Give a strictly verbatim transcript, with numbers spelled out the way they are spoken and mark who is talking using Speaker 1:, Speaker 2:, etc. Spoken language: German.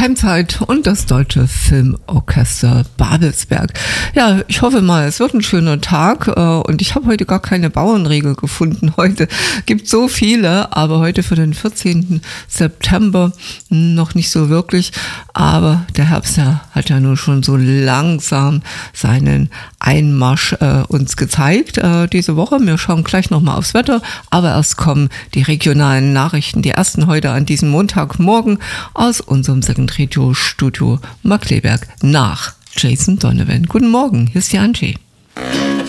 Speaker 1: Keimzeit und das Deutsche Filmorchester Babelsberg. Ja, ich hoffe mal, es wird ein schöner Tag und ich habe heute gar keine Bauernregel gefunden. Heute gibt so viele, aber heute für den vierzehnten September noch nicht so wirklich. Aber der Herbst ja, hat ja nur schon so langsam seinen Einmarsch äh, uns gezeigt äh, diese Woche. Wir schauen gleich nochmal aufs Wetter, aber erst kommen die regionalen Nachrichten, die ersten heute an diesem Montagmorgen aus unserem Second Radio Studio Markkleeberg nach Jason Donovan. Guten Morgen, hier ist die Angie.